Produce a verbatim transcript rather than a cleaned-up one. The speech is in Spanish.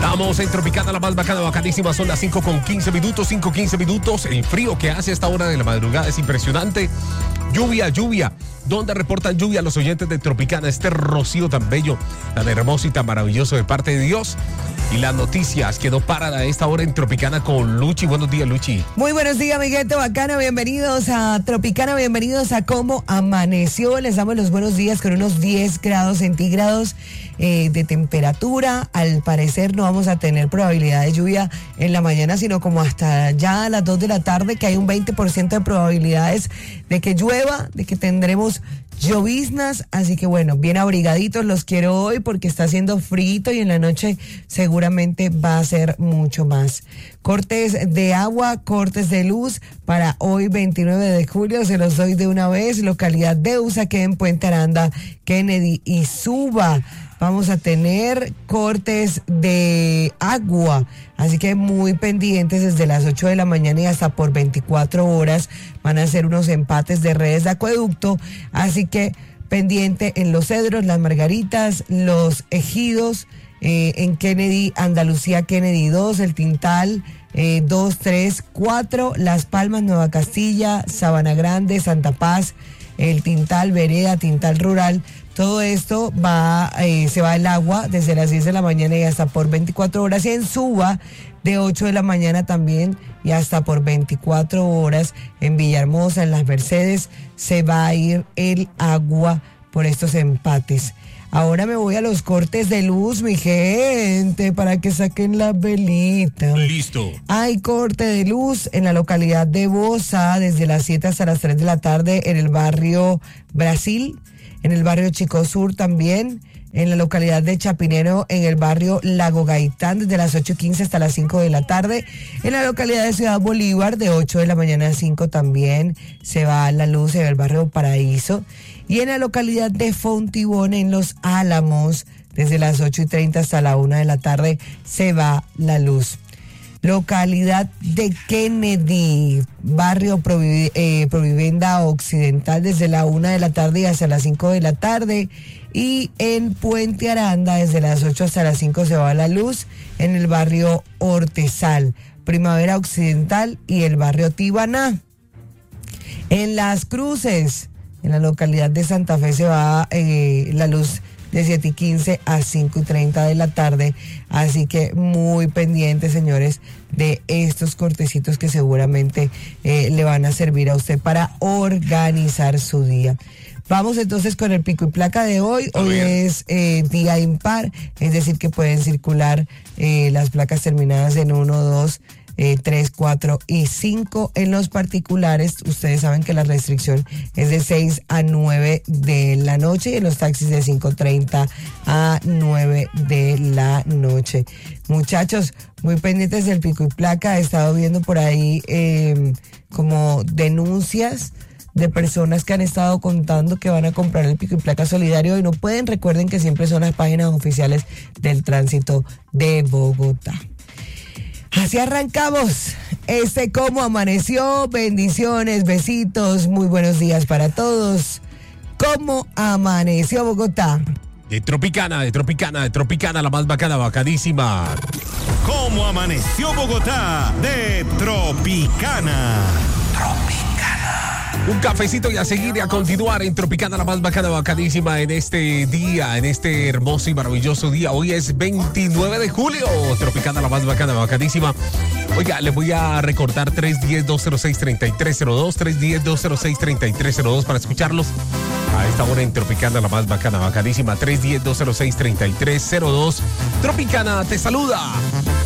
Estamos en Tropicana, la más bacana, bacanísima. Son las cinco con quince minutos, cinco con quince minutos. El frío que hace a esta hora de la madrugada es impresionante. Lluvia, lluvia. ¿Dónde reportan lluvia los oyentes de Tropicana? Este rocío tan bello, tan hermoso y tan maravilloso de parte de Dios. Y las noticias que no paran a esta hora en Tropicana con Luchi. Buenos días, Luchi. Muy buenos días, mi gente bacana. Bienvenidos a Tropicana, bienvenidos a Cómo Amaneció. Les damos los buenos días con unos diez grados centígrados eh, de temperatura. Al parecer no vamos a tener probabilidad de lluvia en la mañana, sino como hasta ya a las dos de la tarde, que hay un veinte por ciento de probabilidades de que llueva, de que tendremos lloviznas, así que bueno, bien abrigaditos los quiero hoy porque está haciendo frío y en la noche seguramente va a ser mucho más. Cortes de agua, cortes de luz para hoy veintinueve de julio, se los doy de una vez. Localidad de Usaquén, Puente Aranda, Kennedy y Suba. Vamos a tener cortes de agua, así que muy pendientes desde las ocho de la mañana y hasta por veinticuatro horas. Van a hacer unos empates de redes de acueducto, así que pendiente en Los Cedros, Las Margaritas, Los Ejidos, eh, en Kennedy, Andalucía, Kennedy dos, El Tintal, eh, dos, tres, cuatro, Las Palmas, Nueva Castilla, Sabana Grande, Santa Paz, El Tintal, Vereda, Tintal Rural. Todo esto va, eh, se va el agua desde las diez de la mañana y hasta por veinticuatro horas. Y en Suba, de ocho de la mañana también y hasta por veinticuatro horas. En Villahermosa, en Las Mercedes, se va a ir el agua por estos empates. Ahora me voy a los cortes de luz, mi gente, para que saquen las velitas. Listo. Hay corte de luz en la localidad de Bosa desde las siete hasta las tres de la tarde en el barrio Brasil. En el barrio Chico Sur también, en la localidad de Chapinero, en el barrio Lago Gaitán, desde las ocho y quince hasta las cinco de la tarde. En la localidad de Ciudad Bolívar, de ocho de la mañana a cinco también se va la luz en el barrio Paraíso. Y en la localidad de Fontibón, en Los Álamos, desde las ocho y treinta hasta la una de la tarde se va la luz. Localidad de Kennedy, barrio Provi- eh, Provivenda Occidental, desde la una de la tarde hasta las cinco de la tarde. Y en Puente Aranda, desde las ocho hasta las cinco se va la luz, en el barrio Hortesal, Primavera Occidental y el barrio Tibaná. En Las Cruces, en la localidad de Santa Fe, se va eh, la luz de siete y quince a cinco y treinta de la tarde, así que muy pendientes, señores, de estos cortecitos que seguramente eh, le van a servir a usted para organizar su día. Vamos entonces con el pico y placa de hoy. Hoy es eh, día impar, es decir que pueden circular eh, las placas terminadas en uno, dos, Eh, tres, cuatro y cinco. En los particulares, ustedes saben que la restricción es de seis a nueve de la noche y en los taxis de cinco treinta a nueve de la noche. Muchachos, muy pendientes del pico y placa. He estado viendo por ahí eh, como denuncias de personas que han estado contando que van a comprar el pico y placa solidario y no pueden. Recuerden que siempre son las páginas oficiales del tránsito de Bogotá. Así arrancamos este Cómo Amaneció. Bendiciones, besitos, muy buenos días para todos. ¿Cómo amaneció Bogotá? De Tropicana, de Tropicana, de Tropicana, la más bacana, bacanísima. ¿Cómo amaneció Bogotá? De Tropicana. Tropicana. Un cafecito y a seguir y a continuar en Tropicana, la más bacana, bacanísima en este día, en este hermoso y maravilloso día. Hoy es veintinueve de julio. Tropicana, la más bacana, bacanísima. Oiga, les voy a recortar tres uno cero, dos cero seis, tres tres cero dos, tres uno cero, dos cero seis, tres tres cero dos para escucharlos a esta hora en Tropicana, la más bacana, bacanísima. tres uno cero, dos cero seis, tres tres cero dos. Tropicana te saluda.